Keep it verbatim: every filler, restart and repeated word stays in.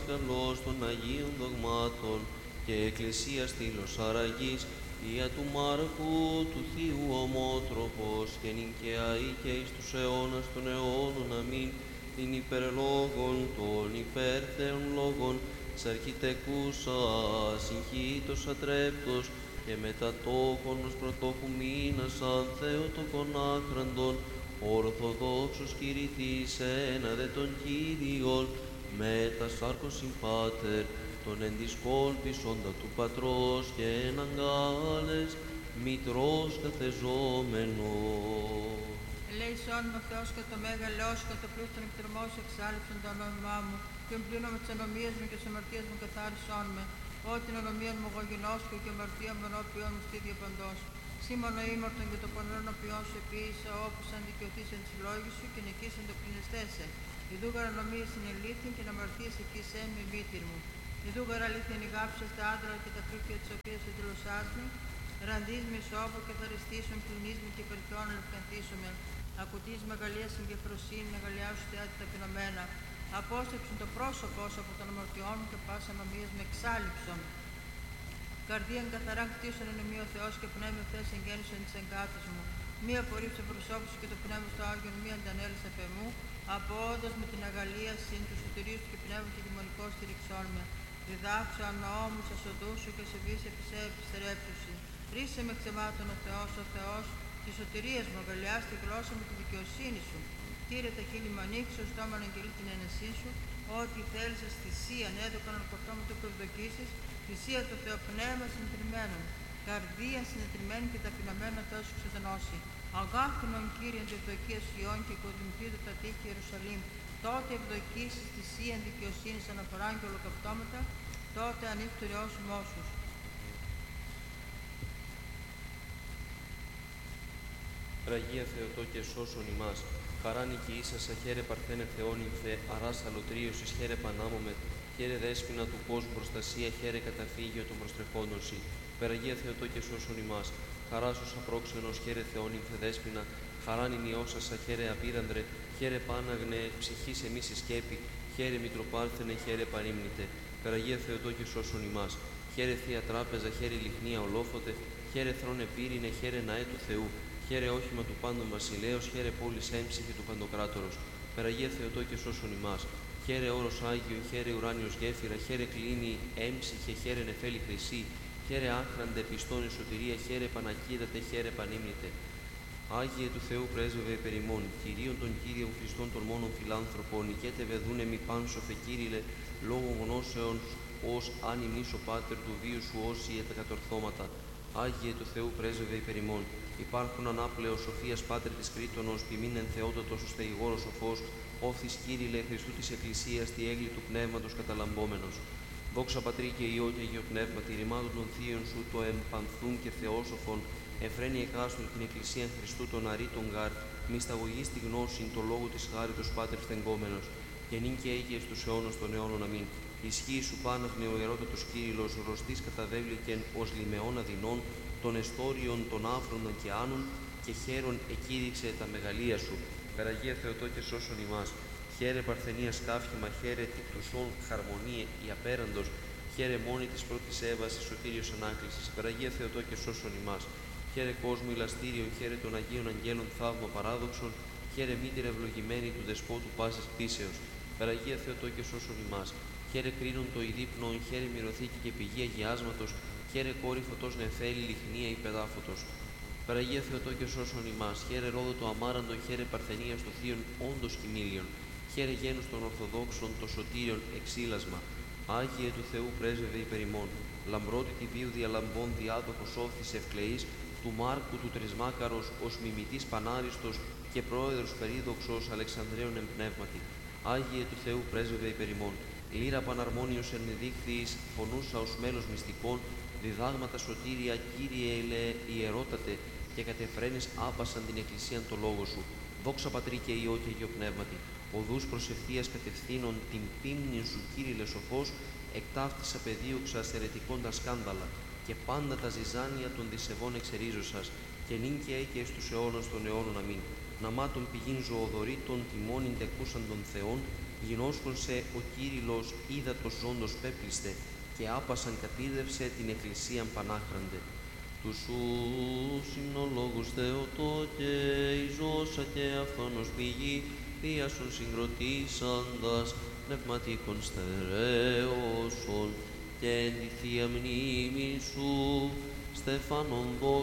δάσκαλος των Αγίων Δογμάτων και Εκκλησίας Στήλος Αραγής, Δια του Μάρκου, του Θείου Ομότροπος, και νικαιαεί και εις τους αιώνας των αιώνων, αμήν, την υπερλόγων των υπέρθεων λόγων, σ' αρχιτεκούσα, συγχύτως ατρέπτος, και μετατόχων ως πρωτόχου μήνας, αν Θεοτοκον άχραντον, ορθοδόξος κηρυθείς ένα δε των Κύριων, μετα σάρκος συμπάτερ, τον εν της κόλπισοντα του Πατρός και εν αγκάλες, μητρός καθεζόμενος. Ελέησόν με ο Θεός και το μέγαλός και το πλούστον εκτρεμός εξάλληψον το ονόμημά μου, και εμπλύνω με τις ανομίες μου και τις αμαρτίες μου καθάρισόν με, ό την ανομία μου εγώ γινώσκω και αμαρτία μου ενώπιον μου στήδια παντός. Σήμωνο ήμαρτον και το πονερόν οποίον σου επίησα, όπως αν δικαιωθείς εν της λόγης σου και νικήσεν το πληνεστέσαι. Ιδού γαρανομίες είναι αλήθεια και να αμαρτίες εκείσαι με μήτυρ μου. Ιδού γαρ αλήθεια νηγάψες τα άντρα και τα κρούκια της οποίας εντελωσάς με, ραντείς με σώπο και θα ρεστήσουν πληνείς με και περκιόν ελευκανθήσουμε. Ακουτής μεγαλείας εγκεφροσύνη, μεγαλειά σου θεάτη ταπεινωμένα. Απόστρεψον το πρόσωπό σου από των αμαρτιών μου και πάσα αμαμίας με εξάλληψον. Καρδίαν καθαρά κτίσον εν εμεί ο Θεός και πνεύμα θες εγγέννησον της εγκάτης μου. Μία απορρίψε προσώπου σου και το πνεύμα στο Άγιον, μία αντανέλησε πε μου. Από όντως με την αγαλία συν του σωτηρίου σου και πνεύμα και δημονικό στηριξόν με. Διδάξω ανώμου σα οδού σου και σε βύση επισέ επιστρέψουσι. Ρίσε με ξεμάτων ο Θεός, ο Θεός τη σωτηρία μου, αγκαλιά στη γλώσσα με τη δικαιοσύνη σου. Τήρε τα χείλη μου, ανοίξει ο στόμα να αγγελεί την ένεσή σου. Ό,τι θέλει θυσία, έδωκαν ορκωτόμητο που ευδοκίσει. Θυσία το Θεοπνεύμα συντριμμένων. Καρδία συνετριμμένη και ταπεινωμένο Θεό σου ξεδενώσει. Αγάπηνον Κύριον τη ευδοκία Ιών και οικοδημητήτω τα τείχη Ιερουσαλήμ. Τότε ευδοκίσει θυσία δικαιοσύνη αναφορά και ολοκαυτώματα. Τότε ανοίξει το ρεό σου μόσους. Ραγία Θεοτό και σώσον ημάς, χαρά νικηήσασα, χαίρε παρθένε Θεόν υμφε, αράς αλωτρίωσης, χαίρε πανάμωμε, χαίρε δέσποινα του κόσμου προστασία, χαίρε καταφύγιο των προστρεφόντων σοι. Περαγία Θεοτό και σώσον ημάς, χαρά σου απρόξενος, χαίρε Θεόν υμφε δέσποινα, χαράν ημιώσασα, χαίρε απείρανδρε, χαίρε πάναγνε, ψυχής εμείς η σκέπη, χαίρε μητροπάρθενε, χαίρε πανύμνητε. Περαγία Θεοτό και σώσον ημάς, χαίρε Θεία Τράπεζα, χαίρε λιχνία ολόφωτε, χαίρε θρόνε πύρινε, χαίρε ναέ του Θεού. Χαίρε όχημα του πάντων βασιλέως, χαίρε πόλης έμψυχη του παντοκράτορος. Περαγία Θεοτό και σώσον ημάς. Χαίρε όρος Άγιο, χαίρε ουράνιος γέφυρα, χαίρε κλίνη έμψυχε, χαίρε νεφέλη χρυσή, χαίρε άχραντε πιστώνη σωτηρία, χαίρε πανακίδατε, χαίρε πανύμνητε. Άγιε του Θεού πρέσβευε υπερ ημών, Κυρίων των Κύριων Χριστών των μόνων φιλάνθρωπων, νικέτε βεδούνε μη πάνσοφε Κύριλε, λόγω γνώσεων ως αν ημείς ο Πάτερ του βίου σου όσοι τα κατορθώματα. Άγιε του Θεού πρέσβευε υπερ ημών. Υπάρχουν ανάπλεος Σοφίας Πάτερ της Κρήτονος, ποιμήν εν Θεότατος ο στεϊγόρος σοφός, όφθης Κύριλε Χριστού της Εκκλησίας, τη έγκλη του Πνεύματος καταλαμπόμενος. Δόξα Πατρί και Υιό και Αγίο Πνεύμα, τη ρημάτων των θείων σου το εμπανθούν και θεόσοφων, εφραίνει εκάστον την Εκκλησία Χριστού των αρήτων γάρ, μυσταγωγή στη γνώση, το λόγο της χάριτος Πάτερ στεγκόμενος, και νυν και έγιε στους αιώνας των αιώνων αμήν. Ισχύει σου πάναχνε ο ιερότατος Κύριλλος, ρωστής καταβέβληκεν ως λιμεών αδεινών, των εστόριων των άφρων και άνων, και χαίρον εκήρυξε τα μεγαλεία σου. Περαγία Θεοτό και σώσον ημάς. Χαίρε παρθενία σκάφημα, χαίρε τυπτουσών χαρμονία η απέραντος, χαίρε μόνη της πρώτης Εύας η σωτήριος ανάκλησης. Περαγία Θεοτό και σώσον ημάς. Χαίρε κόσμο ηλαστήριον, χαίρε των Αγίων Αγγέλων θαύμα παράδοξον, χαίρε μήτηρ ευλογημένη του Δεσπότου πάσης κτήσεως. Περαγία Θεοτό και σώσον ημάς. Χαίρε κρίνον το ειδύπνον, χαίρε μυρωθήκη και πηγή αγιάσματος, χαίρε κόρη φωτός νεφέλη, λιχνία ή πεδάφωτος. Περαγία Θεοτό και σώσον ημάς. Χαίρε ρόδο το αμάραντο, χαίρε παρθενία στο θείον όντως κοιμήλιον. Χαίρε γένους των Ορθοδόξων, το σωτήριον εξήλασμα. Άγιε του Θεού πρέσβευε υπερ ημών. Λαμπρότητη βίου διαλαμπών διάδοχος όφθης ευκλεής, του Μάρκου του Τρισμάκαρος ως μιμητής πανάριστος και πρόεδρος περίδοξος Αλεξανδρέων εμπνεύματι. Άγιε του Θεού πρέσβευε υπερ ημών. Λύρα παναρμόνιος εν δείχθης, φωνούσα ως μέλος μυστικών, διδάγματα σωτήρια, Κύριε ελε ιερότατε, και κατεφραίνεις άπασαν την Εκκλησίαν το λόγο σου. Δόξα Πατρί και Υιό και Αγίο Πνεύματι. Οδούς προσευθείας κατευθύνων την πίμνην σου, Κύριε σοφός, εκτάφτησα πεδίωξα αιρετικών τα σκάνδαλα, και πάντα τα ζυζάνια των δισεβών εξερίζωσας, και νυν και έκαι εις τους αιώνας των αιώνων αμήν. Ναμάτων πηγήν ζωοδωρήτων, τιμώνην τεκούσαν των Θεών, γινώσκονσε ο Κύριλλος ύδατος ζώντος πέπληστε και άπασαν κατήδευσε την εκκλησίαν πανάχραντε. Τους σου συνολόγους Θεοτό και Ιζώσα και αυτόνος πηγή, θείασον συγκροτήσαντας πνευματικών στερέωσον και εν τη Θεία μνήμη σου, Στεφάνον δόξα